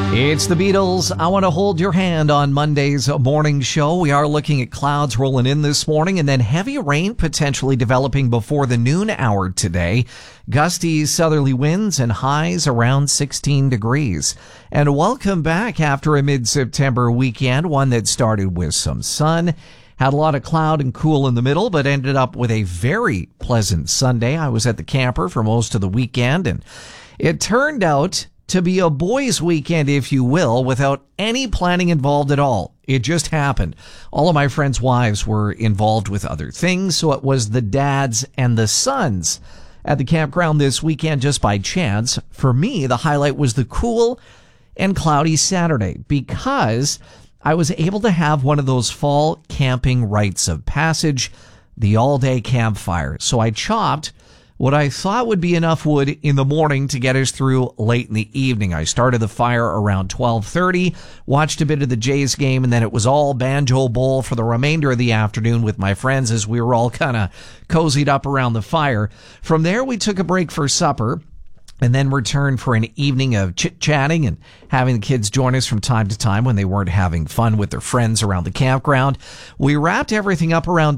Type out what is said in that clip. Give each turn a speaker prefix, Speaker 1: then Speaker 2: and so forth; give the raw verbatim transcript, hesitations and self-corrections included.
Speaker 1: It's the Beatles. I Want to Hold Your Hand on Monday's morning show. We are looking at clouds rolling in this morning and then heavy rain potentially developing before the noon hour today. Gusty southerly winds and highs around sixteen degrees. And welcome back after a mid-September weekend, one that started with some sun. Had a lot of cloud and cool in the middle, but ended up with a very pleasant Sunday. I was at the camper for most of the weekend, and it turned out to be a boys' weekend, if you will, without any planning involved at all. It just happened. All of my friends' wives were involved with other things, so it was the dads and the sons at the campground this weekend just by chance. For me, the highlight was the cool and cloudy Saturday because I was able to have one of those fall camping rites of passage, the all-day campfire. So I chopped what I thought would be enough wood in the morning to get us through late in the evening. I started the fire around twelve thirty, watched a bit of the Jays game, and then it was all Banjo Bowl for the remainder of the afternoon with my friends as we were all kind of cozied up around the fire. From there, we took a break for supper and then returned for an evening of chit-chatting and having the kids join us from time to time when they weren't having fun with their friends around the campground. We wrapped everything up around